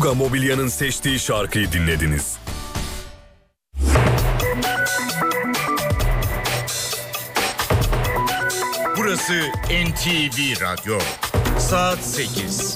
Mobilya'nın seçtiği şarkıyı dinlediniz. Burası NTV Radyo. Saat 8.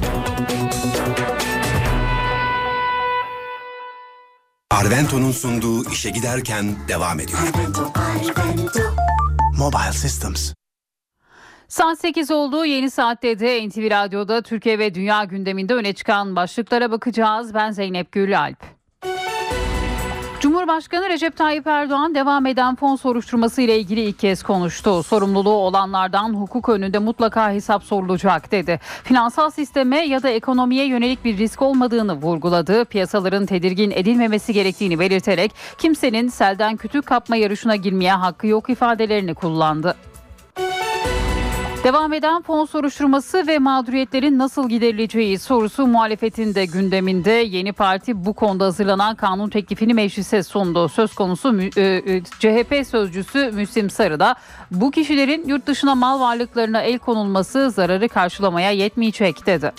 Arvento'nun sunduğu işe giderken devam ediyor. Arvento. Mobile Systems. Saat 8 oldu. Yeni saatte de NTV Radyo'da Türkiye ve dünya gündeminde öne çıkan başlıklara bakacağız. Ben Zeynep Gülalp. Cumhurbaşkanı Recep Tayyip Erdoğan devam eden fon soruşturması ile ilgili ilk kez konuştu. Sorumluluğu olanlardan hukuk önünde mutlaka hesap sorulacak dedi. Finansal sisteme ya da ekonomiye yönelik bir risk olmadığını vurguladı. Piyasaların tedirgin edilmemesi gerektiğini belirterek kimsenin selden kütük kapma yarışına girmeye hakkı yok ifadelerini kullandı. Devam eden fon soruşturması ve mağduriyetlerin nasıl giderileceği sorusu muhalefetin de gündeminde. Yeni parti bu konuda hazırlanan kanun teklifini meclise sundu. Söz konusu CHP sözcüsü Müslim Sarı da bu kişilerin yurt dışına mal varlıklarına el konulması zararı karşılamaya yetmeyecek dedi.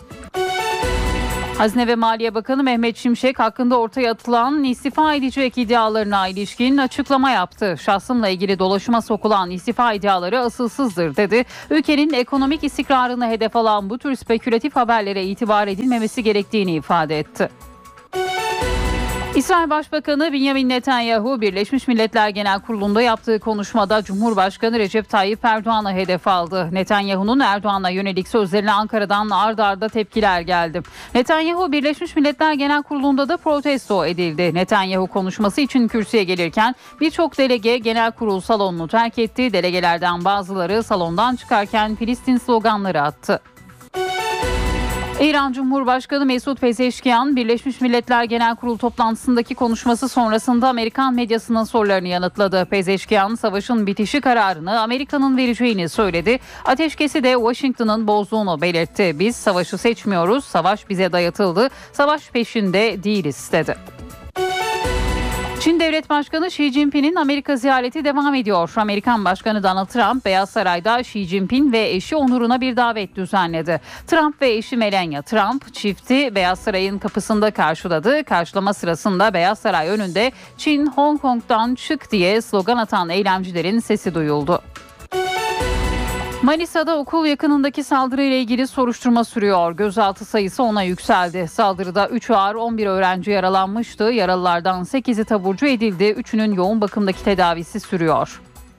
Hazine ve Maliye Bakanı Mehmet Şimşek hakkında ortaya atılan istifa edecek iddialarına ilişkin açıklama yaptı. Şahsımla ilgili dolaşıma sokulan istifa iddiaları asılsızdır dedi. Ülkenin ekonomik istikrarını hedef alan bu tür spekülatif haberlere itibar edilmemesi gerektiğini ifade etti. İsrail Başbakanı Benjamin Netanyahu Birleşmiş Milletler Genel Kurulu'nda yaptığı konuşmada Cumhurbaşkanı Recep Tayyip Erdoğan'ı hedef aldı. Netanyahu'nun Erdoğan'a yönelik sözlerine Ankara'dan ard arda tepkiler geldi. Netanyahu Birleşmiş Milletler Genel Kurulu'nda da protesto edildi. Netanyahu konuşması için kürsüye gelirken birçok delege genel kurul salonunu terk etti. Delegelerden bazıları salondan çıkarken Filistin sloganları attı. İran Cumhurbaşkanı Mesut Pezeşkiyan, Birleşmiş Milletler Genel Kurulu toplantısındaki konuşması sonrasında Amerikan medyasının sorularını yanıtladı. Pezeşkiyan, savaşın bitişi kararını Amerika'nın vereceğini söyledi. Ateşkesi de Washington'ın bozduğunu belirtti. Biz savaşı seçmiyoruz, savaş bize dayatıldı, savaş peşinde değiliz dedi. Çin Devlet Başkanı Xi Jinping'in Amerika ziyareti devam ediyor. Amerikan Başkanı Donald Trump, Beyaz Saray'da Xi Jinping ve eşi onuruna bir davet düzenledi. Trump ve eşi Melania Trump çifti Beyaz Saray'ın kapısında karşıladı. Karşılama sırasında Beyaz Saray önünde "Çin Hong Kong'dan çık" diye slogan atan eylemcilerin sesi duyuldu. Manisa'da okul yakınındaki saldırıyla ilgili soruşturma sürüyor. Gözaltı sayısı 10'a yükseldi. Saldırıda 3 ağır 11 öğrenci yaralanmıştı. Yaralılardan 8'i taburcu edildi. 3'ünün yoğun bakımdaki tedavisi sürüyor.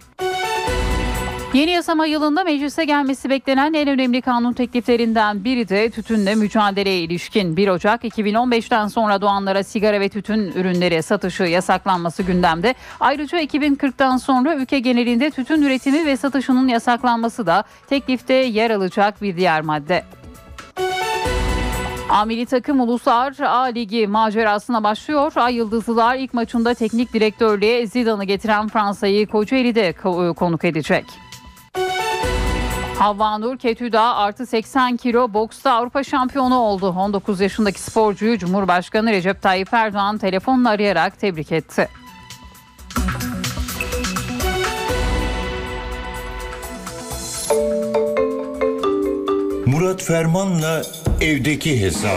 Yeni yasama yılında meclise gelmesi beklenen en önemli kanun tekliflerinden biri de tütünle mücadeleye ilişkin. 1 Ocak 2015'ten sonra doğanlara sigara ve tütün ürünleri satışı yasaklanması gündemde. Ayrıca 2040'tan sonra ülke genelinde tütün üretimi ve satışının yasaklanması da teklifte yer alacak bir diğer madde. Milli takım Uluslar A Ligi macerasına başlıyor. Ay Yıldızlılar ilk maçında teknik direktörlüğe Zidane'ı getiren Fransa'yı Kocaeli'de konuk edecek. Havvanur Ketüda artı 80 kilo boksta Avrupa şampiyonu oldu. 19 yaşındaki sporcuyu Cumhurbaşkanı Recep Tayyip Erdoğan telefonla arayarak tebrik etti. Murat Ferman'la evdeki hesap.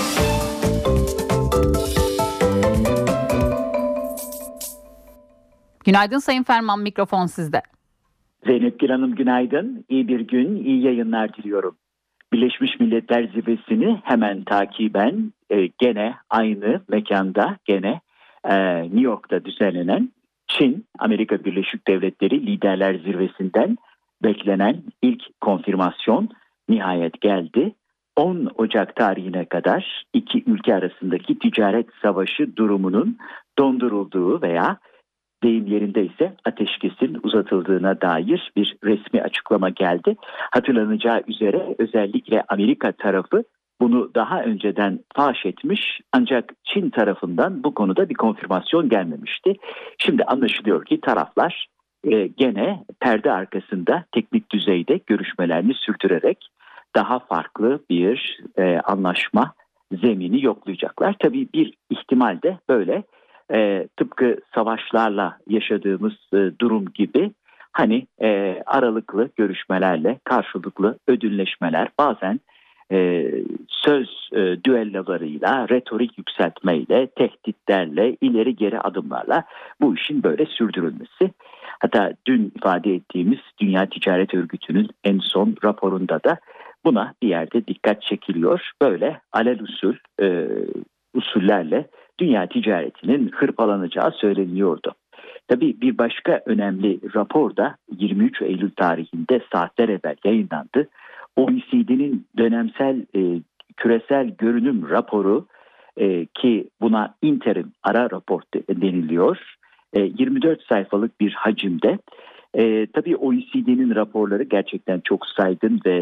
Günaydın Sayın Ferman, mikrofon sizde. Zeynep Gül Hanım günaydın. İyi bir gün, iyi yayınlar diliyorum. Birleşmiş Milletler Zirvesi'ni hemen takiben gene aynı mekanda New York'ta düzenlenen Çin, Amerika Birleşik Devletleri Liderler Zirvesi'nden beklenen ilk konfirmasyon nihayet geldi. 10 Ocak tarihine kadar iki ülke arasındaki ticaret savaşı durumunun dondurulduğu veya deyim yerinde ise ateşkesin uzatıldığına dair bir resmi açıklama geldi. Hatırlanacağı üzere özellikle Amerika tarafı bunu daha önceden faş etmiş, ancak Çin tarafından bu konuda bir konfirmasyon gelmemişti. Şimdi anlaşılıyor ki taraflar gene perde arkasında teknik düzeyde görüşmelerini sürdürerek daha farklı bir anlaşma zemini yoklayacaklar. Tabii bir ihtimal de böyle tıpkı savaşlarla yaşadığımız durum gibi aralıklı görüşmelerle karşılıklı ödülleşmeler, bazen söz düellolarıyla, retorik yükseltmeyle, tehditlerle, ileri geri adımlarla bu işin böyle sürdürülmesi. Hatta dün ifade ettiğimiz Dünya Ticaret Örgütü'nün en son raporunda da buna bir yerde dikkat çekiliyor. Böyle alelüsül usullerle dünya ticaretinin hırpalanacağı söyleniyordu. Tabii bir başka önemli rapor da 23 Eylül tarihinde saatler evvel yayınlandı. OECD'nin dönemsel küresel görünüm raporu ki buna interim ara rapor deniliyor. 24 sayfalık bir hacimde. Tabii OECD'nin raporları gerçekten çok saygın ve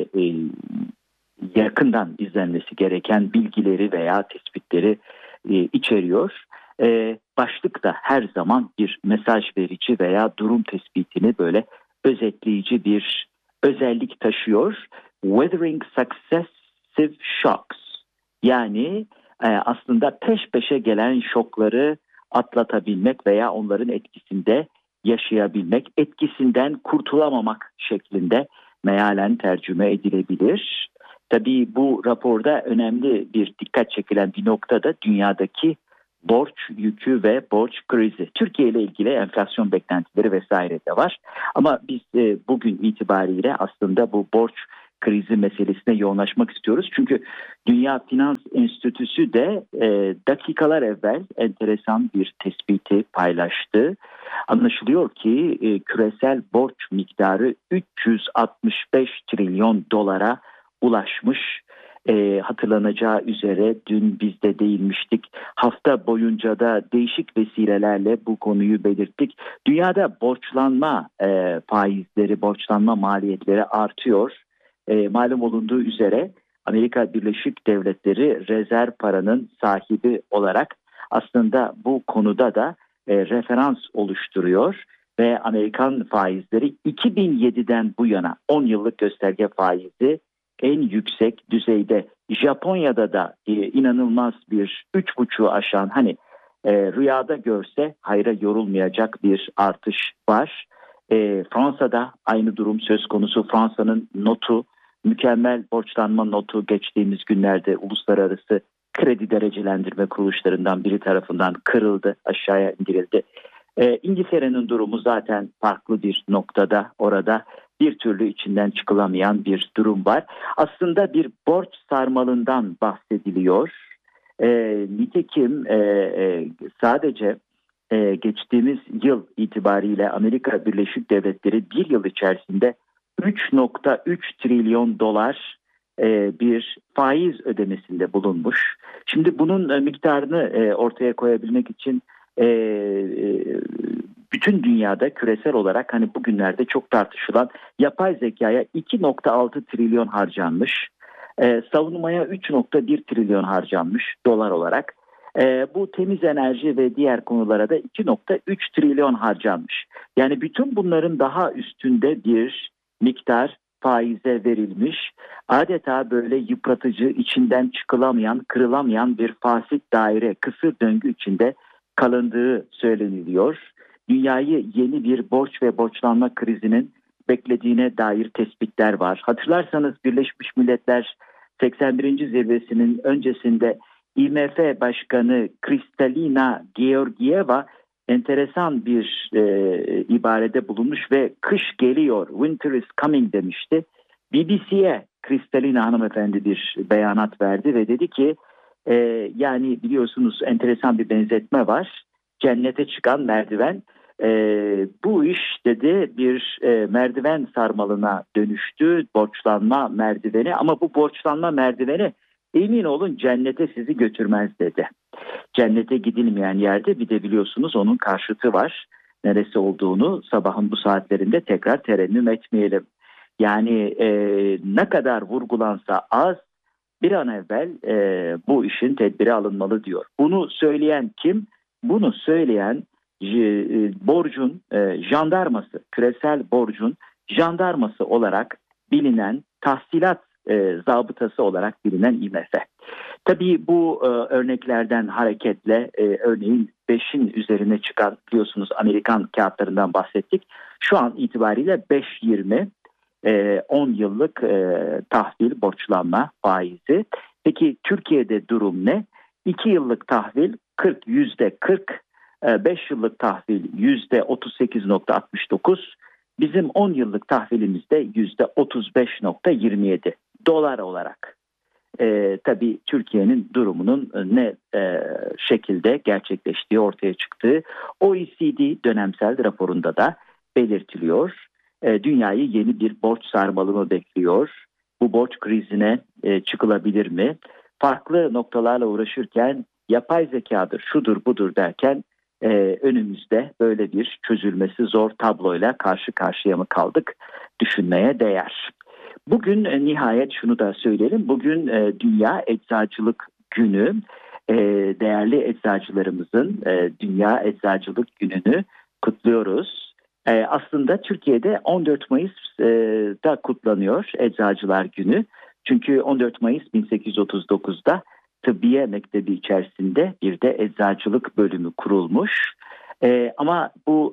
yakından izlenmesi gereken bilgileri veya tespitleri içeriyor. Başlık da her zaman bir mesaj verici veya durum tespitini böyle özetleyici bir özellik taşıyor. Weathering Successive Shocks, yani aslında peş peşe gelen şokları atlatabilmek veya onların etkisinde yaşayabilmek, etkisinden kurtulamamak şeklinde mealen tercüme edilebilir. Tabii bu raporda önemli bir dikkat çekilen bir nokta da dünyadaki borç yükü ve borç krizi. Türkiye ile ilgili enflasyon beklentileri vesaire de var. Ama biz bugün itibariyle aslında bu borç krizi meselesine yoğunlaşmak istiyoruz. Çünkü Dünya Finans Enstitüsü de dakikalar evvel enteresan bir tespiti paylaştı. Anlaşılıyor ki küresel borç miktarı 365 trilyon dolara ulaşmış. Hatırlanacağı üzere dün biz de değinmiştik. Hafta boyunca da değişik vesilelerle bu konuyu belirttik. Dünyada borçlanma faizleri, borçlanma maliyetleri artıyor. Malum olunduğu üzere Amerika Birleşik Devletleri rezerv paranın sahibi olarak aslında bu konuda da referans oluşturuyor ve Amerikan faizleri 2007'den bu yana 10 yıllık gösterge faizi en yüksek düzeyde. Japonya'da da inanılmaz bir 3,5'u aşan, hani rüyada görse hayra yorulmayacak bir artış var. Fransa'da aynı durum söz konusu. Fransa'nın notu, mükemmel borçlanma notu geçtiğimiz günlerde uluslararası kredi derecelendirme kuruluşlarından biri tarafından kırıldı, aşağıya indirildi. İngiltere'nin durumu zaten farklı bir noktada, orada bir türlü içinden çıkılamayan bir durum var. Aslında bir borç sarmalından bahsediliyor. Nitekim sadece geçtiğimiz yıl itibariyle Amerika Birleşik Devletleri bir yıl içerisinde 3,3 trilyon dolar bir faiz ödemesinde bulunmuş. Şimdi bunun miktarını ortaya koyabilmek için bütün dünyada küresel olarak hani bugünlerde çok tartışılan yapay zekaya 2,6 trilyon harcanmış. Savunmaya 3,1 trilyon harcanmış dolar olarak. Bu temiz enerji ve diğer konulara da 2,3 trilyon harcanmış. Yani bütün bunların daha üstünde bir miktar faize verilmiş. Adeta böyle yıpratıcı, içinden çıkılamayan, kırılamayan bir fasit daire, kısır döngü içinde kalındığı söyleniliyor. Dünyayı yeni bir borç ve borçlanma krizinin beklediğine dair tespitler var. Hatırlarsanız Birleşmiş Milletler 81. zirvesinin öncesinde IMF Başkanı Kristalina Georgieva enteresan bir ibarede bulunmuş ve kış geliyor, winter is coming demişti. BBC'ye Kristalina hanımefendi bir beyanat verdi ve dedi ki yani biliyorsunuz enteresan bir benzetme var. Cennete çıkan merdiven. Bu iş dedi bir merdiven sarmalına dönüştü, borçlanma merdiveni, ama bu borçlanma merdiveni emin olun cennete sizi götürmez dedi. Cennete gidilmeyen yerde bir de biliyorsunuz onun karşıtı var. Neresi olduğunu sabahın bu saatlerinde tekrar terennüm etmeyelim. Yani ne kadar vurgulansa az, bir an evvel bu işin tedbiri alınmalı diyor. Bunu söyleyen kim? Bunu söyleyen borcun jandarması, küresel borcun jandarması olarak bilinen, tahsilat zabıtası olarak bilinen IMF. Tabii bu örneklerden hareketle örneğin 5'in üzerine çıkan biliyorsunuz Amerikan kağıtlarından bahsettik. Şu an itibariyle 5.20 10 yıllık tahvil borçlanma faizi. Peki Türkiye'de durum ne? 2 yıllık tahvil %40, 5 yıllık tahvil %38.69, bizim 10 yıllık tahvilimizde %35.27 dolar olarak. Tabii Türkiye'nin durumunun ne şekilde gerçekleştiği ortaya çıktığı OECD dönemsel raporunda da belirtiliyor. Dünyayı yeni bir borç sarmalı mı bekliyor? Bu borç krizine çıkılabilir mi? Farklı noktalarla uğraşırken yapay zekadır, şudur budur derken önümüzde böyle bir çözülmesi zor tabloyla karşı karşıya mı kaldık düşünmeye değer. Bugün nihayet şunu da söyleyelim. Bugün Dünya Eczacılık Günü. Değerli eczacılarımızın Dünya Eczacılık Günü'nü kutluyoruz. Aslında Türkiye'de 14 Mayıs'da kutlanıyor Eczacılar Günü. Çünkü 14 Mayıs 1839'da Tıbbiye Mektebi içerisinde bir de eczacılık bölümü kurulmuş. Ama bu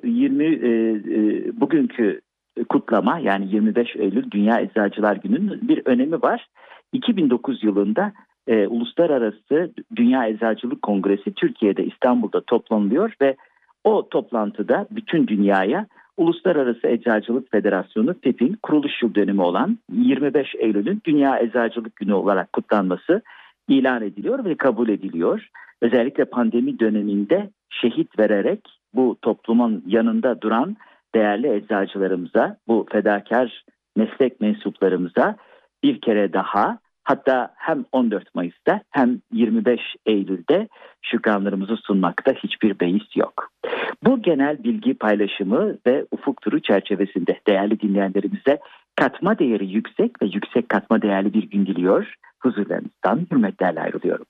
bugünkü kutlama, yani 25 Eylül Dünya Eczacılar Günü'nün bir önemi var. 2009 yılında Uluslararası Dünya Eczacılık Kongresi Türkiye'de, İstanbul'da toplanılıyor ve o toplantıda bütün dünyaya Uluslararası Eczacılık Federasyonu TEF'in kuruluş yıl dönümü olan 25 Eylül'ün Dünya Eczacılık Günü olarak kutlanması ilan ediliyor ve kabul ediliyor. Özellikle pandemi döneminde şehit vererek bu toplumun yanında duran değerli eczacılarımıza, bu fedakar meslek mensuplarımıza bir kere daha, hatta hem 14 Mayıs'ta hem 25 Eylül'de şükranlarımızı sunmakta hiçbir beis yok. Bu genel bilgi paylaşımı ve ufuk turu çerçevesinde değerli dinleyenlerimize katma değeri yüksek ve yüksek katma değerli bir gün diliyor. Huzurlarınızdan hürmetlerle ayrılıyorum.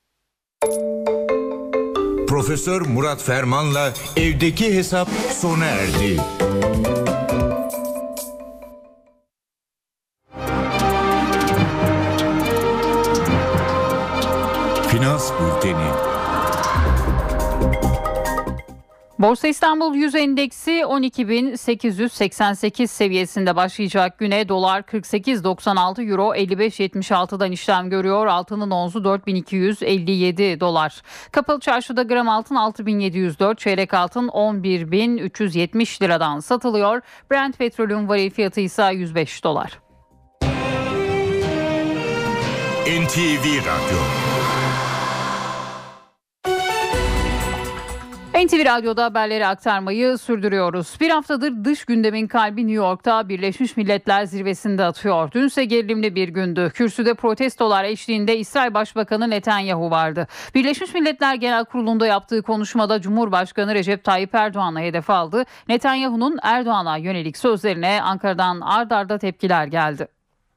Profesör Murat Ferman'la evdeki hesap sona erdi. Finans Bülteni. Borsa İstanbul 100 endeksi 12.888 seviyesinde başlayacak güne. Dolar 48.96, euro 55.76'dan işlem görüyor. Altının onzu 4.257 dolar. Kapalı çarşıda gram altın 6.704, çeyrek altın 11.370 liradan satılıyor. Brent petrolün varil fiyatı ise 105 dolar. NTV Radyo. NTV Radyo'da haberleri aktarmayı sürdürüyoruz. Bir haftadır dış gündemin kalbi New York'ta Birleşmiş Milletler Zirvesi'nde atıyor. Dünse gerilimli bir gündü. Kürsüde protestolar eşliğinde İsrail Başbakanı Netanyahu vardı. Birleşmiş Milletler Genel Kurulu'nda yaptığı konuşmada Cumhurbaşkanı Recep Tayyip Erdoğan'a hedef aldı. Netanyahu'nun Erdoğan'a yönelik sözlerine Ankara'dan ard arda tepkiler geldi.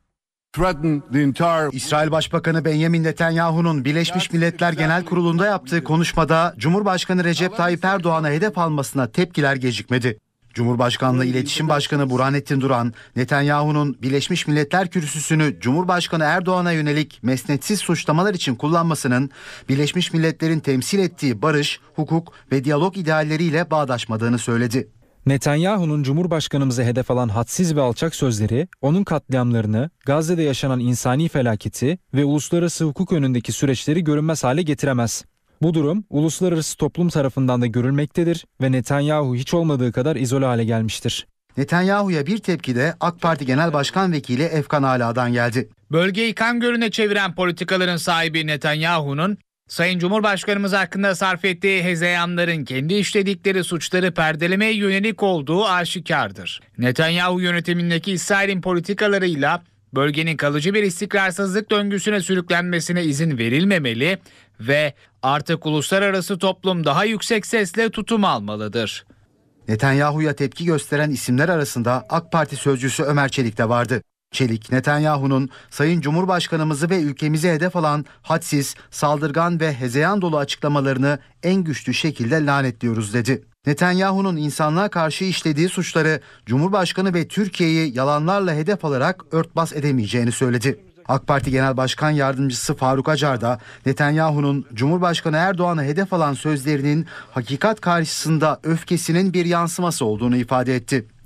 İsrail Başbakanı Benjamin Netanyahu'nun Birleşmiş Milletler Genel Kurulu'nda yaptığı konuşmada Cumhurbaşkanı Recep Tayyip Erdoğan'a hedef almasına tepkiler gecikmedi. Cumhurbaşkanlığı İletişim Başkanı Burhanettin Duran, Netanyahu'nun Birleşmiş Milletler kürsüsünü Cumhurbaşkanı Erdoğan'a yönelik mesnetsiz suçlamalar için kullanmasının Birleşmiş Milletler'in temsil ettiği barış, hukuk ve diyalog idealleriyle bağdaşmadığını söyledi. Netanyahu'nun Cumhurbaşkanımıza hedef alan hadsiz ve alçak sözleri, onun katliamlarını, Gazze'de yaşanan insani felaketi ve uluslararası hukuk önündeki süreçleri görünmez hale getiremez. Bu durum uluslararası toplum tarafından da görülmektedir ve Netanyahu hiç olmadığı kadar izole hale gelmiştir. Netanyahu'ya bir tepki de AK Parti Genel Başkan Vekili Efkan Ala'dan geldi. Bölgeyi kan gölüne çeviren politikaların sahibi Netanyahu'nun, Sayın Cumhurbaşkanımız hakkında sarf ettiği hezeyanların kendi işledikleri suçları perdelemeye yönelik olduğu aşikardır. Netanyahu yönetimindeki İsrail'in politikalarıyla bölgenin kalıcı bir istikrarsızlık döngüsüne sürüklenmesine izin verilmemeli ve artık uluslararası toplum daha yüksek sesle tutum almalıdır. Netanyahu'ya tepki gösteren isimler arasında AK Parti sözcüsü Ömer Çelik de vardı. Çelik, Netanyahu'nun Sayın Cumhurbaşkanımızı ve ülkemizi hedef alan hadsiz, saldırgan ve hezeyan dolu açıklamalarını en güçlü şekilde lanetliyoruz dedi. Netanyahu'nun insanlığa karşı işlediği suçları Cumhurbaşkanı ve Türkiye'yi yalanlarla hedef alarak örtbas edemeyeceğini söyledi. AK Parti Genel Başkan Yardımcısı Faruk Acar da Netanyahu'nun Cumhurbaşkanı Erdoğan'a hedef alan sözlerinin hakikat karşısında öfkesinin bir yansıması olduğunu ifade etti.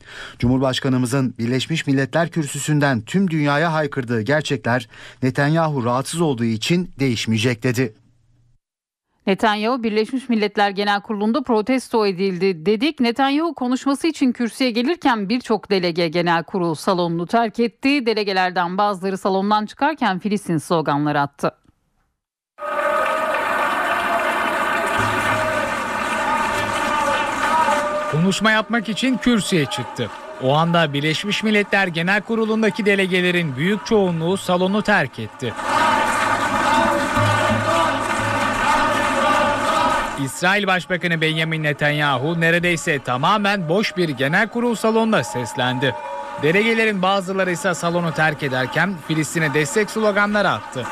Cumhurbaşkanımızın Birleşmiş Milletler Kürsüsü'nden tüm dünyaya haykırdığı gerçekler Netanyahu rahatsız olduğu için değişmeyecek dedi. Netanyahu Birleşmiş Milletler Genel Kurulu'nda protesto edildi dedik. Netanyahu konuşması için kürsüye gelirken birçok delege genel kurul salonunu terk etti. Delegelerden bazıları salondan çıkarken Filistin sloganları attı. Konuşma yapmak için kürsüye çıktı. O anda Birleşmiş Milletler Genel Kurulu'ndaki delegelerin büyük çoğunluğu salonu terk etti. İsrail Başbakanı Benjamin Netanyahu neredeyse tamamen boş bir genel kurul salonunda seslendi. Delegelerin bazıları ise salonu terk ederken Filistin'e destek sloganları attı.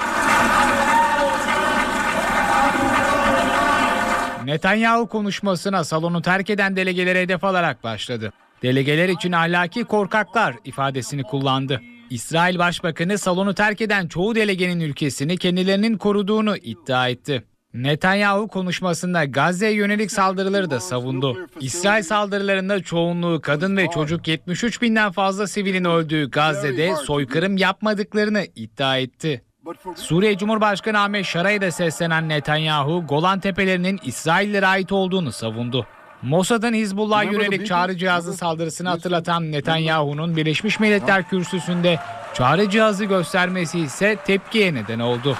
Netanyahu konuşmasına salonu terk eden delegelere hedef alarak başladı. Delegeler için ahlaki korkaklar ifadesini kullandı. İsrail Başbakanı salonu terk eden çoğu delegenin ülkesini kendilerinin koruduğunu iddia etti. Netanyahu konuşmasında Gazze'ye yönelik saldırıları da savundu. İsrail saldırılarında çoğunluğu kadın ve çocuk 73 binden fazla sivilin öldüğü Gazze'de soykırım yapmadıklarını iddia etti. Suriye Cumhurbaşkanı Ahmet Şara'ya da seslenen Netanyahu, Golan Tepelerinin İsraillere ait olduğunu savundu. Mossad'ın Hizbullah'a yönelik çağrı cihazı saldırısını hatırlatan Netanyahu'nun Birleşmiş Milletler Kürsüsü'nde çağrı cihazı göstermesi ise tepkiye neden oldu.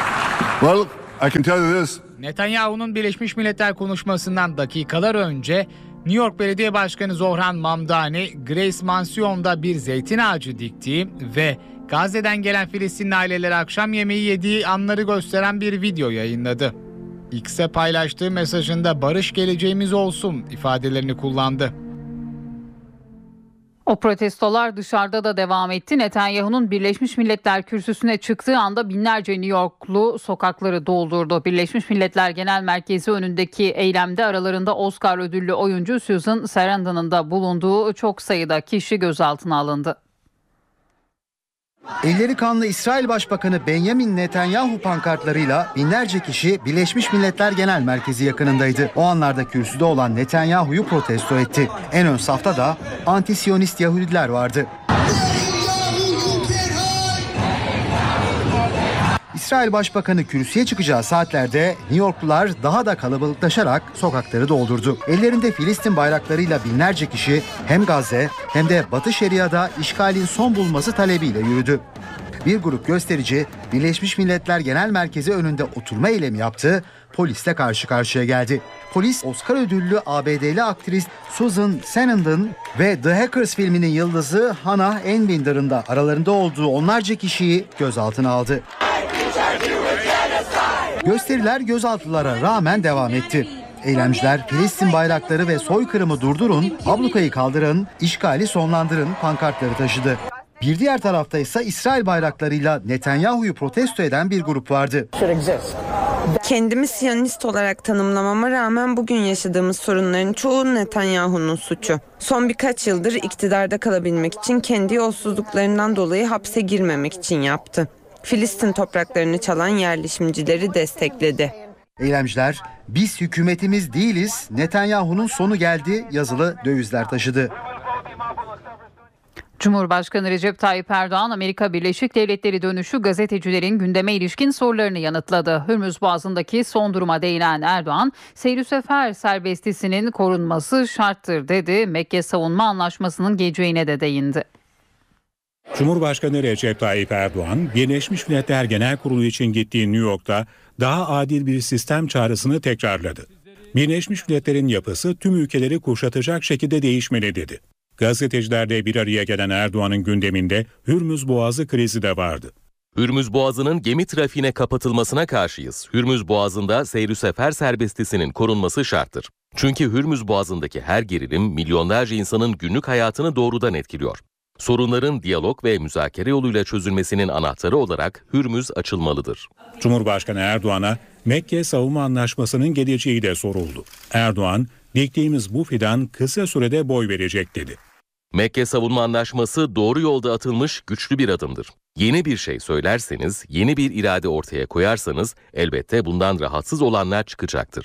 Netanyahu'nun Birleşmiş Milletler konuşmasından dakikalar önce New York Belediye Başkanı Zohran Mamdani, Grace Mansion'da bir zeytin ağacı diktiği ve Gazze'den gelen Filistinli ailelere akşam yemeği yediği anları gösteren bir video yayınladı. X'e paylaştığı mesajında "Barış geleceğimiz olsun" ifadelerini kullandı. O protestolar dışarıda da devam etti. Netanyahu'nun Birleşmiş Milletler Kürsüsü'ne çıktığı anda binlerce New Yorklu sokakları doldurdu. Birleşmiş Milletler Genel Merkezi önündeki eylemde aralarında Oscar ödüllü oyuncu Susan Sarandon'un da bulunduğu çok sayıda kişi gözaltına alındı. Elleri kanlı İsrail Başbakanı Benjamin Netanyahu pankartlarıyla binlerce kişi Birleşmiş Milletler Genel Merkezi yakınındaydı. O anlarda kürsüde olan Netanyahu'yu protesto etti. En ön safta da anti-Siyonist Yahudiler vardı. İsrail Başbakanı kürsüye çıkacağı saatlerde New Yorklular daha da kalabalıklaşarak sokakları doldurdu. Ellerinde Filistin bayraklarıyla binlerce kişi hem Gazze hem de Batı Şeria'da işgalin son bulması talebiyle yürüdü. Bir grup gösterici Birleşmiş Milletler Genel Merkezi önünde oturma eylemi yaptı, polisle karşı karşıya geldi. Polis, Oscar ödüllü ABD'li aktris Susan Sarandon ve The Hackers filminin yıldızı Hannah Einbinder'ın da aralarında olduğu onlarca kişiyi gözaltına aldı. Gösteriler gözaltılara rağmen devam etti. Eylemciler Filistin bayrakları ve soykırımı durdurun, ablukayı kaldırın, işgali sonlandırın pankartları taşıdı. Bir diğer tarafta ise İsrail bayraklarıyla Netanyahu'yu protesto eden bir grup vardı. Kendimi Siyonist olarak tanımlamama rağmen bugün yaşadığımız sorunların çoğu Netanyahu'nun suçu. Son birkaç yıldır iktidarda kalabilmek için kendi yolsuzluklarından dolayı hapse girmemek için yaptı. Filistin topraklarını çalan yerleşimcileri destekledi. Eylemciler, "Biz hükümetimiz değiliz, Netanyahu'nun sonu geldi" yazılı dövizler taşıdı. Cumhurbaşkanı Recep Tayyip Erdoğan, Amerika Birleşik Devletleri dönüşü gazetecilerin gündeme ilişkin sorularını yanıtladı. Hürmüz Boğazı'ndaki son duruma değinen Erdoğan, seyri sefer serbestisinin korunması şarttır dedi. Mekke Savunma Anlaşması'nın geleceğine de değindi. Cumhurbaşkanı Recep Tayyip Erdoğan, Birleşmiş Milletler Genel Kurulu için gittiği New York'ta daha adil bir sistem çağrısını tekrarladı. Birleşmiş Milletler'in yapısı tüm ülkeleri kuşatacak şekilde değişmeli dedi. Gazetecilerle bir araya gelen Erdoğan'ın gündeminde Hürmüz Boğazı krizi de vardı. Hürmüz Boğazı'nın gemi trafiğine kapatılmasına karşıyız. Hürmüz Boğazı'nda seyri sefer serbestisinin korunması şarttır. Çünkü Hürmüz Boğazı'ndaki her gerilim milyonlarca insanın günlük hayatını doğrudan etkiliyor. Sorunların diyalog ve müzakere yoluyla çözülmesinin anahtarı olarak Hürmüz açılmalıdır. Cumhurbaşkanı Erdoğan'a Mekke Savunma Anlaşması'nın geleceği de soruldu. Erdoğan, "Diktiğimiz bu fidan kısa sürede boy verecek" dedi. Mekke Savunma Anlaşması doğru yolda atılmış güçlü bir adımdır. Yeni bir şey söylerseniz, yeni bir irade ortaya koyarsanız elbette bundan rahatsız olanlar çıkacaktır.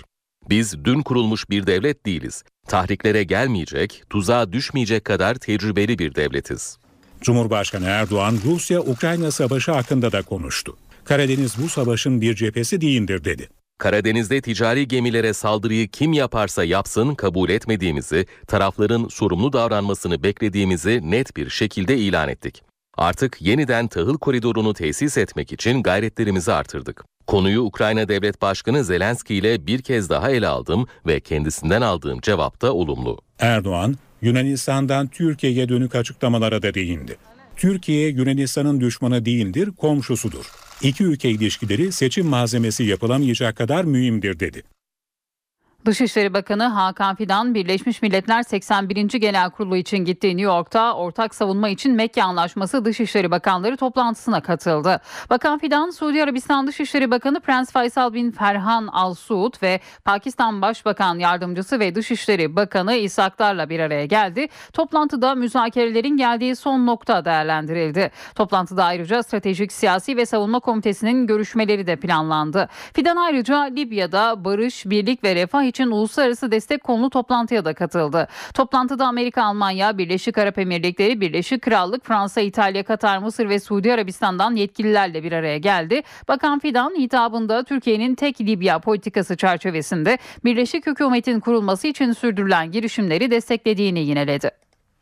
Biz dün kurulmuş bir devlet değiliz. Tahriklere gelmeyecek, tuzağa düşmeyecek kadar tecrübeli bir devletiz. Cumhurbaşkanı Erdoğan, Rusya-Ukrayna savaşı hakkında da konuştu. Karadeniz bu savaşın bir cephesi değildir dedi. Karadeniz'de ticari gemilere saldırıyı kim yaparsa yapsın kabul etmediğimizi, tarafların sorumlu davranmasını beklediğimizi net bir şekilde ilan ettik. Artık yeniden tahıl koridorunu tesis etmek için gayretlerimizi artırdık. Konuyu Ukrayna Devlet Başkanı Zelenski ile bir kez daha ele aldım ve kendisinden aldığım cevap da olumlu. Erdoğan, Yunanistan'dan Türkiye'ye dönük açıklamalara da değindi. Türkiye, Yunanistan'ın düşmanı değildir, komşusudur. İki ülke ilişkileri seçim malzemesi yapılamayacak kadar mühimdir dedi. Dışişleri Bakanı Hakan Fidan, Birleşmiş Milletler 81. Genel Kurulu için gittiği New York'ta ortak savunma için Mekke Anlaşması Dışişleri Bakanları toplantısına katıldı. Bakan Fidan, Suudi Arabistan Dışişleri Bakanı Prens Faysal bin Ferhan Al Suud ve Pakistan Başbakan Yardımcısı ve Dışişleri Bakanı İsa Aktar'la bir araya geldi. Toplantıda müzakerelerin geldiği son nokta değerlendirildi. Toplantıda ayrıca Stratejik Siyasi ve Savunma Komitesi'nin görüşmeleri de planlandı. Fidan ayrıca Libya'da barış, birlik ve refah için uluslararası destek konulu toplantıya da katıldı. Toplantıda Amerika, Almanya, Birleşik Arap Emirlikleri, Birleşik Krallık, Fransa, İtalya, Katar, Mısır ve Suudi Arabistan'dan yetkililerle bir araya geldi. Bakan Fidan hitabında Türkiye'nin tek Libya politikası çerçevesinde birleşik hükümetin kurulması için sürdürülen girişimleri desteklediğini yineledi.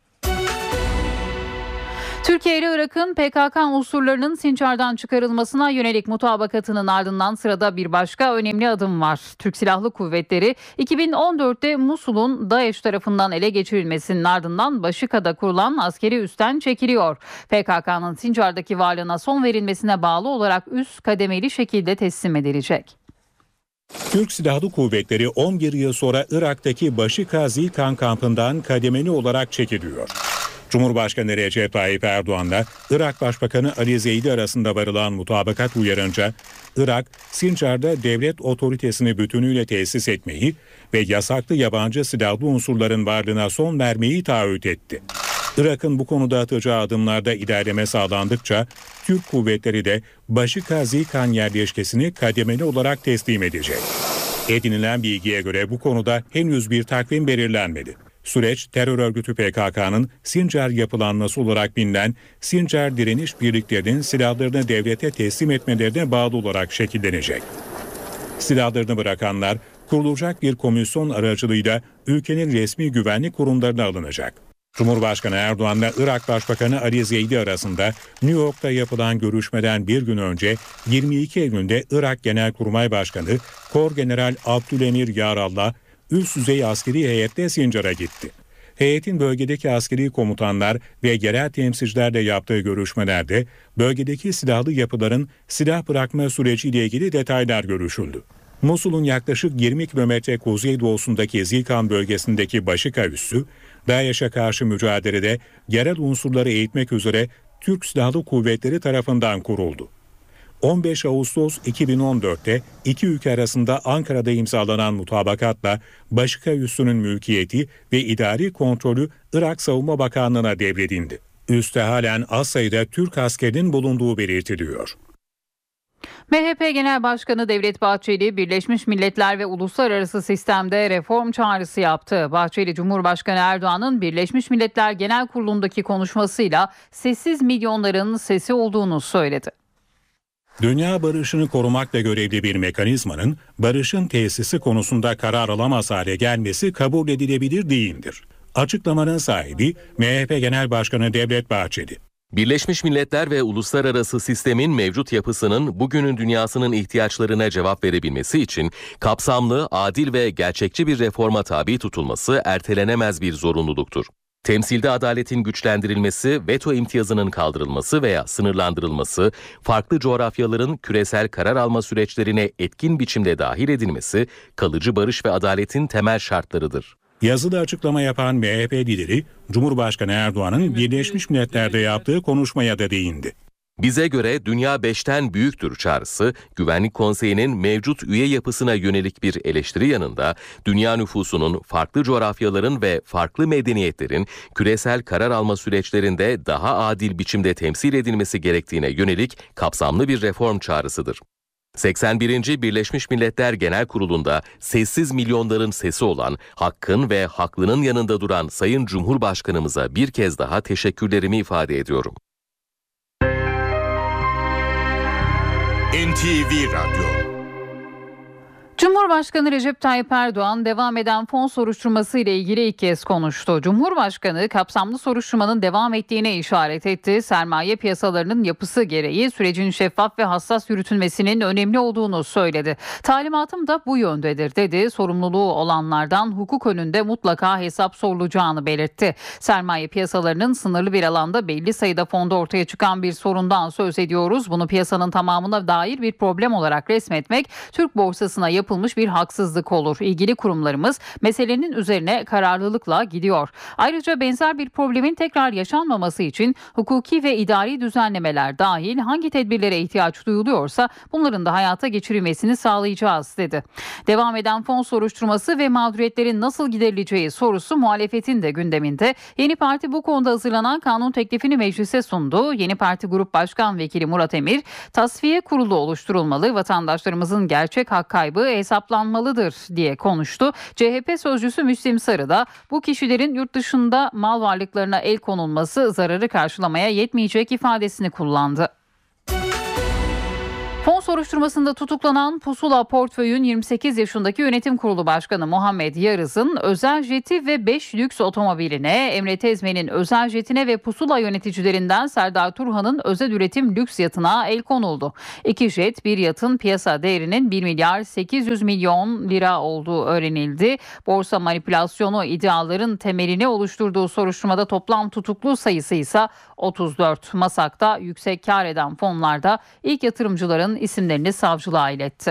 Türkiye ile Irak'ın PKK unsurlarının Sincar'dan çıkarılmasına yönelik mutabakatının ardından sırada bir başka önemli adım var. Türk Silahlı Kuvvetleri 2014'te Musul'un DAEŞ tarafından ele geçirilmesinin ardından Başika'da kurulan askeri üstten çekiliyor. PKK'nın Sincar'daki varlığına son verilmesine bağlı olarak üst kademeli şekilde teslim edilecek. Türk Silahlı Kuvvetleri 11 yıl sonra Irak'taki Başika Zilkan kampından kademeli olarak çekiliyor. Cumhurbaşkanı Recep Tayyip Erdoğan'la Irak Başbakanı Ali Zeydi arasında varılan mutabakat uyarınca Irak, Sincar'da devlet otoritesini bütünüyle tesis etmeyi ve yasaklı yabancı silahlı unsurların varlığına son vermeyi taahhüt etti. Irak'ın bu konuda atacağı adımlarda ilerleme sağlandıkça Türk kuvvetleri de Başika Zilkan yerleşkesini kademeli olarak teslim edecek. Edinilen bilgiye göre bu konuda henüz bir takvim belirlenmedi. Süreç terör örgütü PKK'nın Sincar yapılanması olarak bilinen Sincar direniş birliklerinin silahlarını devlete teslim etmelerine bağlı olarak şekillenecek. Silahlarını bırakanlar kurulacak bir komisyon aracılığıyla ülkenin resmi güvenlik kurumlarına alınacak. Cumhurbaşkanı Erdoğan'la Irak Başbakanı Ali Zeydi arasında New York'ta yapılan görüşmeden bir gün önce 22 Eylül'de Irak Genelkurmay Başkanı Korgeneral Abdülemir Yarallah üst düzey askeri heyetle Sincar'a gitti. Heyetin bölgedeki askeri komutanlar ve yerel temsilcilerle yaptığı görüşmelerde bölgedeki silahlı yapıların silah bırakma süreciyle ilgili detaylar görüşüldü. Musul'un yaklaşık 20 kilometre kuzeydoğusundaki Zilkan bölgesindeki Başika üssü, DAEŞ'e karşı mücadelede yerel unsurları eğitmek üzere Türk Silahlı Kuvvetleri tarafından kuruldu. 15 Ağustos 2014'te iki ülke arasında Ankara'da imzalanan mutabakatla Başika üssünün mülkiyeti ve idari kontrolü Irak Savunma Bakanlığı'na devredildi. Üste halen az sayıda Türk askerinin bulunduğu belirtiliyor. MHP Genel Başkanı Devlet Bahçeli, Birleşmiş Milletler ve uluslararası sistemde reform çağrısı yaptı. Bahçeli, Cumhurbaşkanı Erdoğan'ın Birleşmiş Milletler Genel Kurulu'ndaki konuşmasıyla sessiz milyonların sesi olduğunu söyledi. Dünya barışını korumakla görevli bir mekanizmanın barışın tesisi konusunda karar alamaz hale gelmesi kabul edilebilir değildir. Açıklamanın sahibi MHP Genel Başkanı Devlet Bahçeli. Birleşmiş Milletler ve uluslararası sistemin mevcut yapısının bugünün dünyasının ihtiyaçlarına cevap verebilmesi için kapsamlı, adil ve gerçekçi bir reforma tabi tutulması ertelenemez bir zorunluluktur. Temsilde adaletin güçlendirilmesi, veto imtiyazının kaldırılması veya sınırlandırılması, farklı coğrafyaların küresel karar alma süreçlerine etkin biçimde dahil edilmesi, kalıcı barış ve adaletin temel şartlarıdır. Yazılı açıklama yapan MHP lideri, Cumhurbaşkanı Erdoğan'ın Birleşmiş Milletler'de yaptığı konuşmaya da değindi. Bize göre dünya 5'ten büyüktür çağrısı, Güvenlik Konseyi'nin mevcut üye yapısına yönelik bir eleştiri yanında, dünya nüfusunun farklı coğrafyaların ve farklı medeniyetlerin küresel karar alma süreçlerinde daha adil biçimde temsil edilmesi gerektiğine yönelik kapsamlı bir reform çağrısıdır. 81. Birleşmiş Milletler Genel Kurulu'nda sessiz milyonların sesi olan, hakkın ve haklının yanında duran Sayın Cumhurbaşkanımıza bir kez daha teşekkürlerimi ifade ediyorum. NTV Radyo. Cumhurbaşkanı Recep Tayyip Erdoğan devam eden fon soruşturması ile ilgili ilk kez konuştu. Cumhurbaşkanı kapsamlı soruşturmanın devam ettiğine işaret etti. Sermaye piyasalarının yapısı gereği sürecin şeffaf ve hassas yürütülmesinin önemli olduğunu söyledi. Talimatım da bu yöndedir dedi. Sorumluluğu olanlardan hukuk önünde mutlaka hesap sorulacağını belirtti. Sermaye piyasalarının sınırlı bir alanda belli sayıda fonda ortaya çıkan bir sorundan söz ediyoruz. Bunu piyasanın tamamına dair bir problem olarak resmetmek Türk borsasına yapılmış bir haksızlık olur. İlgili kurumlarımız meselenin üzerine kararlılıkla gidiyor. Ayrıca benzer bir problemin tekrar yaşanmaması için hukuki ve idari düzenlemeler dahil hangi tedbirlere ihtiyaç duyuluyorsa bunların da hayata geçirilmesini sağlayacağız dedi. Devam eden fon soruşturması ve mağduriyetlerin nasıl giderileceği sorusu muhalefetin de gündeminde. Yeni Parti bu konuda hazırlanan kanun teklifini meclise sundu. Yeni Parti Grup Başkan Vekili Murat Emir, tasfiye kurulu oluşturulmalı, vatandaşlarımızın gerçek hak kaybı hesaplanmalıdır diye konuştu. CHP sözcüsü Müslim Sarı da bu kişilerin yurt dışında mal varlıklarına el konulması zararı karşılamaya yetmeyecek ifadesini kullandı. Fon soruşturmasında tutuklanan Pusula Portföy'ün 28 yaşındaki yönetim kurulu başkanı Muhammed Yarız'ın özel jeti ve 5 lüks otomobiline, Emre Tezmen'in özel jetine ve Pusula yöneticilerinden Serdar Turhan'ın özel üretim lüks yatına el konuldu. 2 jet, bir yatın piyasa değerinin 1 milyar 800 milyon lira olduğu öğrenildi. Borsa manipülasyonu iddiaların temelini oluşturduğu soruşturmada toplam tutuklu sayısı ise 34. Masak'ta yüksek kar eden fonlarda ilk yatırımcıların isimlerini savcılığa iletti.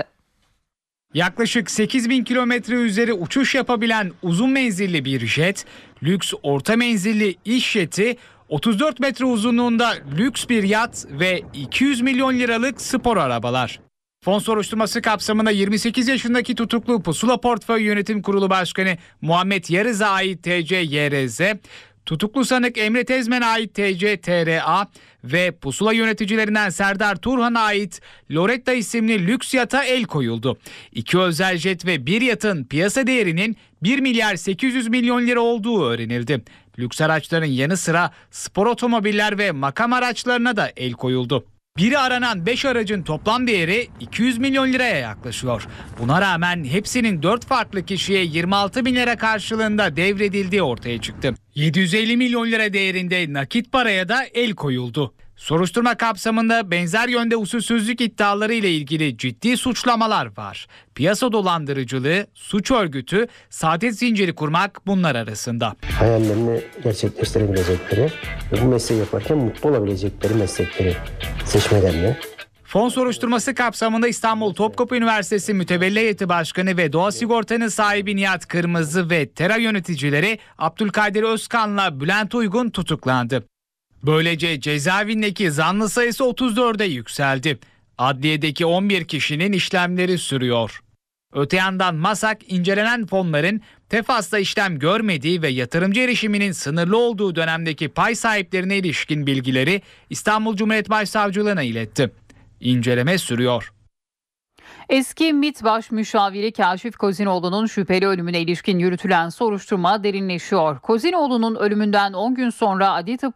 Yaklaşık 8.000 kilometre üzeri uçuş yapabilen uzun menzilli bir jet, lüks orta menzilli iş jeti, 34 metre uzunluğunda lüks bir yat ve 200 milyon liralık spor arabalar. Fon soruşturması kapsamında 28 yaşındaki tutuklu Pusula Portföy Yönetim Kurulu Başkanı Muhammed Yarız'a ait TC-YRZ, tutuklu sanık Emre Tezmen'e ait TC-TRA ve Pusula yöneticilerinden Serdar Turhan'a ait Loretta isimli lüks yata el koyuldu. 2 özel jet ve bir yatın piyasa değerinin 1 milyar 800 milyon lira olduğu öğrenildi. Lüks araçların yanı sıra spor otomobiller ve makam araçlarına da el koyuldu. Biri aranan 5 aracın toplam değeri 200 milyon liraya yaklaşıyor. Buna rağmen hepsinin 4 farklı kişiye 26 bin lira karşılığında devredildiği ortaya çıktı. 750 milyon lira değerinde nakit paraya da el koyuldu. Soruşturma kapsamında benzer yönde usulsüzlük iddiaları ile ilgili ciddi suçlamalar var. Piyasa dolandırıcılığı, suç örgütü, saadet zinciri kurmak bunlar arasında. Hayallerini gerçekleştirebilecekleri ve bu mesleği yaparken mutlu olabilecekleri meslekleri seçmelerine. Fon soruşturması kapsamında İstanbul Topkapı Üniversitesi Mütevelli Heyeti Başkanı ve Doğa Sigorta'nın sahibi Nihat Kırmızı ve TERA yöneticileri Abdülkadir Özkan'la Bülent Uygun tutuklandı. Böylece cezaevindeki zanlı sayısı 34'e yükseldi. Adliyedeki 11 kişinin işlemleri sürüyor. Öte yandan Masak incelenen fonların TEFAS'ta işlem görmediği ve yatırımcı erişiminin sınırlı olduğu dönemdeki pay sahiplerine ilişkin bilgileri İstanbul Cumhuriyet Başsavcılığına iletti. İnceleme sürüyor. Eski MİT Baş Müşaviri Kaşif Kozinoğlu'nun şüpheli ölümüne ilişkin yürütülen soruşturma derinleşiyor. Kozinoğlu'nun ölümünden 10 gün sonra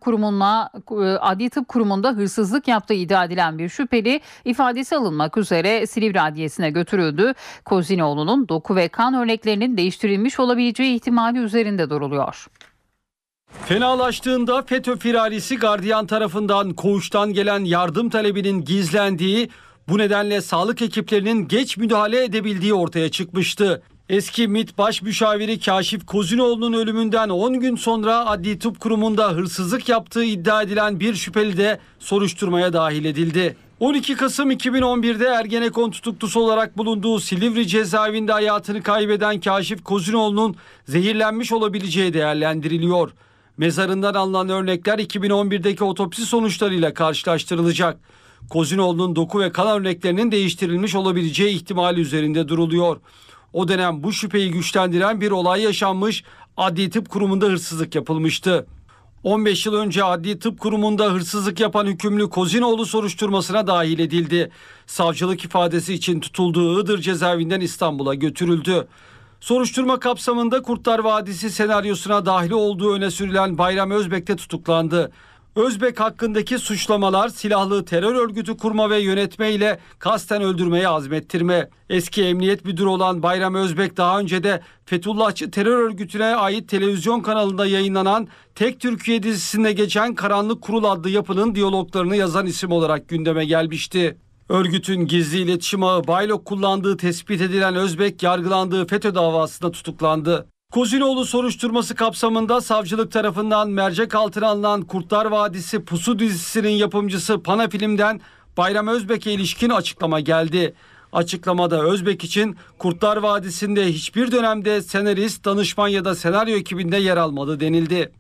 Adli Tıp Kurumu'nda hırsızlık yaptığı iddia edilen bir şüpheli ifadesi alınmak üzere Silivri Adliyesi'ne götürüldü. Kozinoğlu'nun doku ve kan örneklerinin değiştirilmiş olabileceği ihtimali üzerinde duruluyor. Fenalaştığında FETÖ firarisi gardiyan tarafından koğuştan gelen yardım talebinin gizlendiği, bu nedenle sağlık ekiplerinin geç müdahale edebildiği ortaya çıkmıştı. Eski MİT Baş Müşaviri Kaşif Kozinoğlu'nun ölümünden 10 gün sonra Adli Tıp Kurumu'nda hırsızlık yaptığı iddia edilen bir şüpheli de soruşturmaya dahil edildi. 12 Kasım 2011'de Ergenekon tutuklusu olarak bulunduğu Silivri cezaevinde hayatını kaybeden Kaşif Kozinoğlu'nun zehirlenmiş olabileceği değerlendiriliyor. Mezarından alınan örnekler 2011'deki otopsi sonuçlarıyla karşılaştırılacak. Kozinoğlu'nun doku ve kan örneklerinin değiştirilmiş olabileceği ihtimali üzerinde duruluyor. O dönem bu şüpheyi güçlendiren bir olay yaşanmış, Adli Tıp Kurumu'nda hırsızlık yapılmıştı. 15 yıl önce Adli Tıp Kurumu'nda hırsızlık yapan hükümlü Kozinoğlu soruşturmasına dahil edildi. Savcılık ifadesi için tutulduğu Iğdır cezaevinden İstanbul'a götürüldü. Soruşturma kapsamında Kurtlar Vadisi senaryosuna dahil olduğu öne sürülen Bayram Özbek de tutuklandı. Özbek hakkındaki suçlamalar silahlı terör örgütü kurma ve yönetme ile kasten öldürmeye azmettirme. Eski emniyet müdürü olan Bayram Özbek daha önce de Fethullahçı terör örgütüne ait televizyon kanalında yayınlanan Tek Türkiye dizisinde geçen Karanlık Kurul adlı yapının diyaloglarını yazan isim olarak gündeme gelmişti. Örgütün gizli iletişim ağı Baylok kullandığı tespit edilen Özbek yargılandığı FETÖ davasında tutuklandı. Kozinoğlu soruşturması kapsamında savcılık tarafından mercek altına alınan Kurtlar Vadisi Pusu dizisinin yapımcısı Panafilm'den Bayram Özbek'e ilişkin açıklama geldi. Açıklamada Özbek için Kurtlar Vadisi'nde hiçbir dönemde senarist, danışman ya da senaryo ekibinde yer almadı denildi.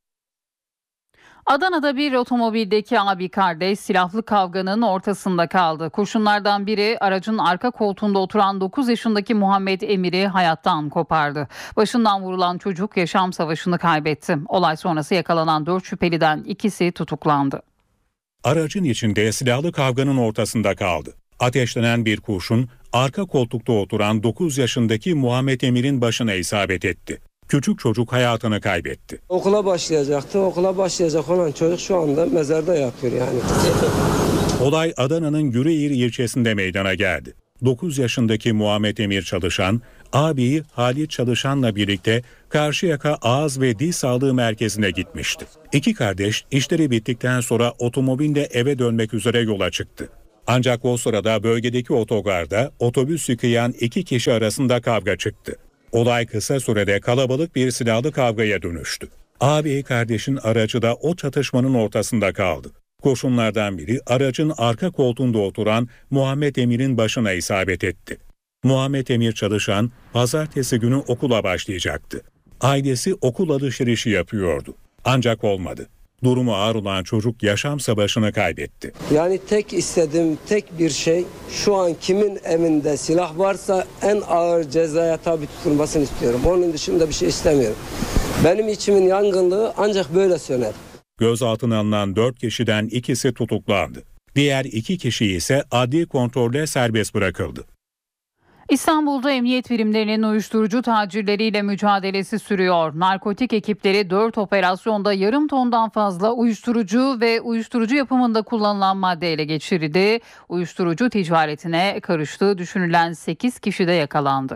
Adana'da bir otomobildeki abi kardeş silahlı kavganın ortasında kaldı. Kurşunlardan biri aracın arka koltuğunda oturan 9 yaşındaki Muhammed Emir'i hayattan kopardı. Başından vurulan çocuk yaşam savaşını kaybetti. Olay sonrası yakalanan 4 şüpheliden ikisi tutuklandı. Aracın içinde silahlı kavganın ortasında kaldı. Ateşlenen bir kurşun arka koltukta oturan 9 yaşındaki Muhammed Emir'in başına isabet etti. Küçük çocuk hayatını kaybetti. Okula başlayacaktı. Okula başlayacak olan çocuk şu anda mezarda yatıyor yani. Olay Adana'nın Yüreğir ilçesinde meydana geldi. 9 yaşındaki Muhammed Emir Çalışan, abiyi Halit Çalışan'la birlikte Karşıyaka Ağız ve Diş Sağlığı Merkezi'ne gitmişti. İki kardeş işleri bittikten sonra otomobille eve dönmek üzere yola çıktı. Ancak o sırada bölgedeki otogarda otobüs yıkayan iki kişi arasında kavga çıktı. Olay kısa sürede kalabalık bir silahlı kavgaya dönüştü. Abi kardeşin aracı da o çatışmanın ortasında kaldı. Kurşunlardan biri aracın arka koltuğunda oturan Muhammed Emir'in başına isabet etti. Muhammed Emir Çalışan pazartesi günü okula başlayacaktı. Ailesi okul alışverişi yapıyordu. Ancak olmadı. Durumu ağır olan çocuk yaşam savaşını kaybetti. Yani tek istediğim tek bir şey şu an kimin evinde silah varsa en ağır cezaya tabi tutulmasını istiyorum. Onun dışında bir şey istemiyorum. Benim içimin yangınlığı ancak böyle söner. Gözaltına alınan 4 kişiden ikisi tutuklandı. Diğer 2 kişi ise adli kontrolle serbest bırakıldı. İstanbul'da emniyet birimlerinin uyuşturucu tacirleriyle mücadelesi sürüyor. Narkotik ekipleri 4 operasyonda yarım tondan fazla uyuşturucu ve uyuşturucu yapımında kullanılan madde ele geçirildi. Uyuşturucu ticaretine karıştığı düşünülen 8 kişi de yakalandı.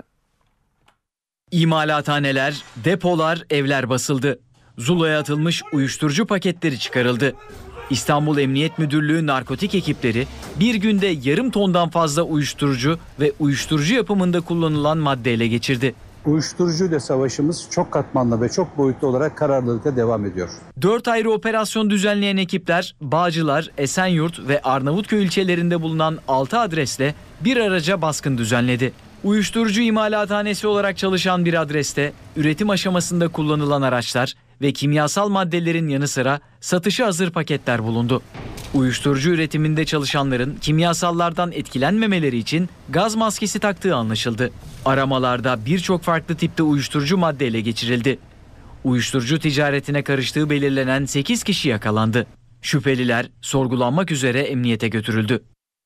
İmalathaneler, depolar, evler basıldı. Zula'ya atılmış uyuşturucu paketleri çıkarıldı. İstanbul Emniyet Müdürlüğü narkotik ekipleri bir günde yarım tondan fazla uyuşturucu ve uyuşturucu yapımında kullanılan madde ele geçirdi. Uyuşturucuyla savaşımız çok katmanlı ve çok boyutlu olarak kararlılıkla devam ediyor. 4 ayrı operasyon düzenleyen ekipler Bağcılar, Esenyurt ve Arnavutköy ilçelerinde bulunan 6 adresle bir araca baskın düzenledi. Uyuşturucu imalathanesi olarak çalışan bir adreste üretim aşamasında kullanılan araçlar ve kimyasal maddelerin yanı sıra satışa hazır paketler bulundu. Uyuşturucu üretiminde çalışanların kimyasallardan etkilenmemeleri için gaz maskesi taktığı anlaşıldı. Aramalarda birçok farklı tipte uyuşturucu madde ele geçirildi. Uyuşturucu ticaretine karıştığı belirlenen 8 kişi yakalandı. Şüpheliler sorgulanmak üzere emniyete götürüldü.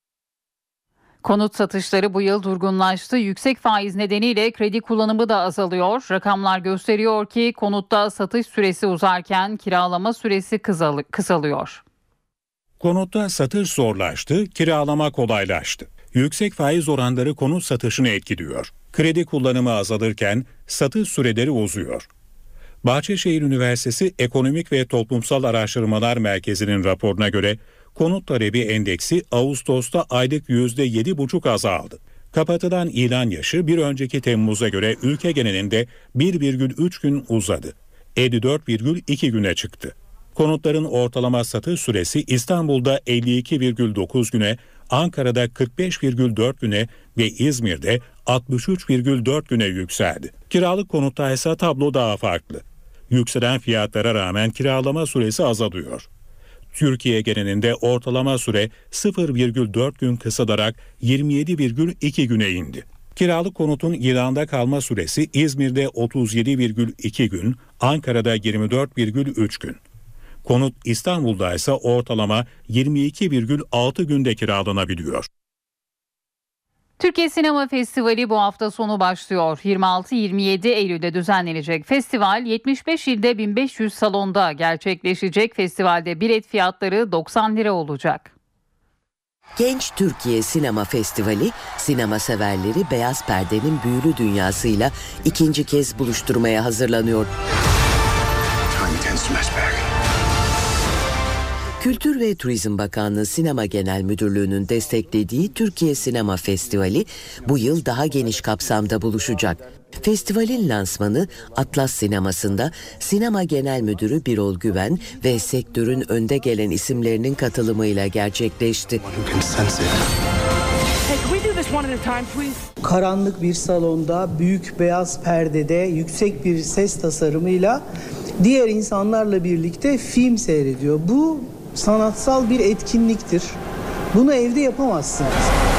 Konut satışları bu yıl durgunlaştı. Yüksek faiz nedeniyle kredi kullanımı da azalıyor. Rakamlar gösteriyor ki konutta satış süresi uzarken kiralama süresi kısalıyor. Konutta satış zorlaştı, kiralama kolaylaştı. Yüksek faiz oranları konut satışını etkiliyor. Kredi kullanımı azalırken satış süreleri uzuyor. Bahçeşehir Üniversitesi Ekonomik ve Toplumsal Araştırmalar Merkezi'nin raporuna göre konut talebi endeksi Ağustos'ta aylık %7,5 azaldı. Kapatılan ilan yaşı bir önceki Temmuz'a göre ülke genelinde 1,3 gün uzadı. 54,2 güne çıktı. Konutların ortalama satış süresi İstanbul'da 52,9 güne, Ankara'da 45,4 güne ve İzmir'de 63,4 güne yükseldi. Kiralık konutta ise tablo daha farklı. Yükselen fiyatlara rağmen kiralama süresi azalıyor. Türkiye genelinde ortalama süre 0,4 gün kısalarak 27,2 güne indi. Kiralık konutun ilanda kalma süresi İzmir'de 37,2 gün, Ankara'da 24,3 gün. Konut İstanbul'da ise ortalama 22,6 günde kiralanabiliyor. Türkiye Sinema Festivali bu hafta sonu başlıyor. 26-27 Eylül'de düzenlenecek festival 75 ilde 1500 salonda gerçekleşecek. Festivalde bilet fiyatları 90 lira olacak. Genç Türkiye Sinema Festivali, sinema severleri beyaz perdenin büyülü dünyasıyla ikinci kez buluşturmaya hazırlanıyor. Kültür ve Turizm Bakanlığı Sinema Genel Müdürlüğü'nün desteklediği Türkiye Sinema Festivali bu yıl daha geniş kapsamda buluşacak. Festivalin lansmanı Atlas Sineması'nda Sinema Genel Müdürü Birol Güven ve sektörün önde gelen isimlerinin katılımıyla gerçekleşti. Karanlık bir salonda büyük beyaz perdede yüksek bir ses tasarımıyla diğer insanlarla birlikte film seyrediyor. Bu sanatsal bir etkinliktir. Bunu evde yapamazsınız.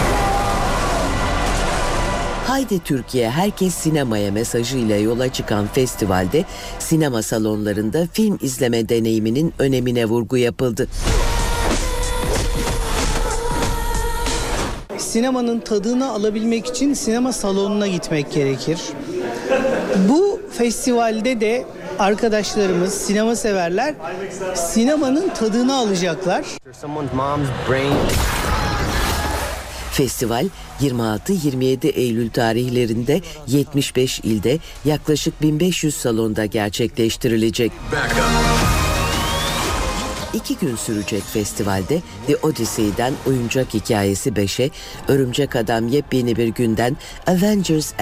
Haydi Türkiye herkes sinemaya mesajıyla yola çıkan festivalde sinema salonlarında film izleme deneyiminin önemine vurgu yapıldı. Sinemanın tadını alabilmek için sinema salonuna gitmek gerekir. Bu festivalde de arkadaşlarımız, sinema severler sinemanın tadını alacaklar. Festival 26-27 Eylül tarihlerinde 75 ilde yaklaşık 1500 salonda gerçekleştirilecek. 2 gün sürecek festivalde The Odyssey'den Oyuncak Hikayesi 5'e, Örümcek Adam yepyeni bir günden Avengers